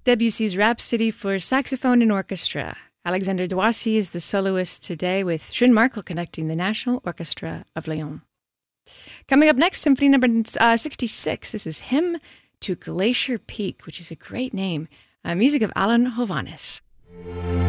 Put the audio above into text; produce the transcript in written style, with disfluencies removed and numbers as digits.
Debussy's Rhapsody for saxophone and orchestra. Alexander Doissy is the soloist today, with Srin Markle conducting the National Orchestra of Lyon. Coming up next, Symphony number 66. This is Hymn to Glacier Peak, which is a great name. Music of Alan Hovhaness.